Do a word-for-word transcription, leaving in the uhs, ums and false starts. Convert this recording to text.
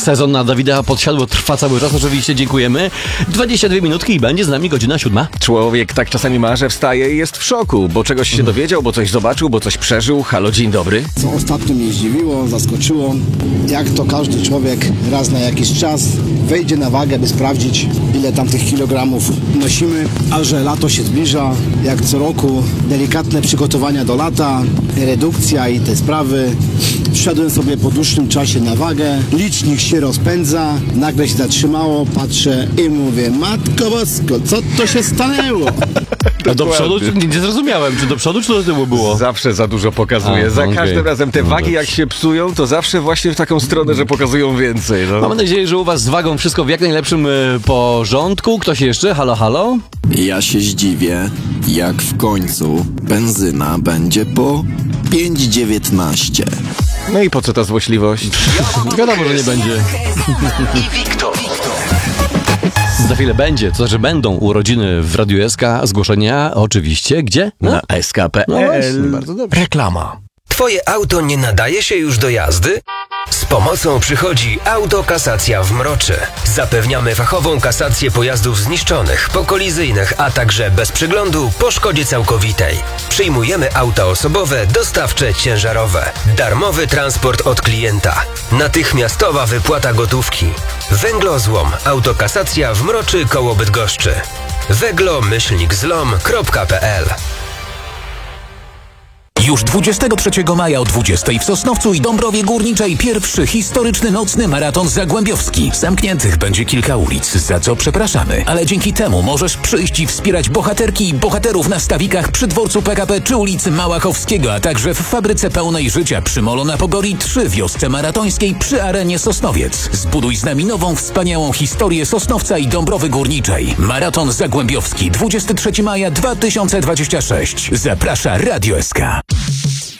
sezon na Dawida Podsiadło trwa cały czas, oczywiście dziękujemy. dwadzieścia dwie minutki i będzie z nami godzina siódma. Człowiek tak czasami ma, że wstaje i jest w szoku, bo czegoś się dowiedział, bo coś zobaczył, bo coś przeżył. Halo, dzień dobry. Co ostatnio mnie zdziwiło, zaskoczyło, jak to każdy człowiek raz na jakiś czas wejdzie na wagę, by sprawdzić, ile tam tych kilogramów nosimy, a że lato się zbliża, jak co roku delikatne przygotowania do lata, redukcja i te sprawy. Wszedłem sobie po dłuższym czasie na wagę, licznik się rozpędza, nagle się zatrzymało, patrzę i mówię, matko bosko, co to się stanęło? A do przodu, czy, nie, nie zrozumiałem, czy do przodu, czy do tyłu było? Zawsze za dużo pokazuje. A, za okay. każdym razem te No wagi, dobrze. jak się psują, to zawsze właśnie w taką stronę, że pokazują więcej. No. Mam nadzieję, że u was z wagą wszystko w jak najlepszym y, porządku. Ktoś jeszcze? Halo, halo? Ja się zdziwię, jak w końcu benzyna będzie po pięć dziewiętnaście. No i po co ta złośliwość? Wiadomo, że nie będzie. I Wiktor. Za chwilę będzie, to znaczy będą urodziny w Radiu S K, zgłoszenia oczywiście, gdzie? No, Na S K kropka P no właśnie, L. bardzo dobrze. Reklama. Twoje auto nie nadaje się już do jazdy? Z pomocą przychodzi Autokasacja w Mroczy. Zapewniamy fachową kasację pojazdów zniszczonych, pokolizyjnych, a także bez przeglądu po szkodzie całkowitej. Przyjmujemy auta osobowe, dostawcze, ciężarowe. Darmowy transport od klienta. Natychmiastowa wypłata gotówki. Węglozłom. Autokasacja w Mroczy koło Bydgoszczy. weglo myślnik zlom kropka p l. Już dwudziestego trzeciego maja o dwudziestej w Sosnowcu i Dąbrowie Górniczej pierwszy historyczny nocny maraton zagłębiowski. Zamkniętych będzie kilka ulic, za co przepraszamy, ale dzięki temu możesz przyjść i wspierać bohaterki i bohaterów na stawikach przy dworcu P K P czy ulicy Małachowskiego, a także w fabryce pełnej życia przy Molo na Pogori trzy wiosce maratońskiej przy arenie Sosnowiec. Zbuduj z nami nową, wspaniałą historię Sosnowca i Dąbrowy Górniczej. Maraton zagłębiowski dwudziestego trzeciego maja dwa tysiące dwudziestego szóstego. Zaprasza Radio S K.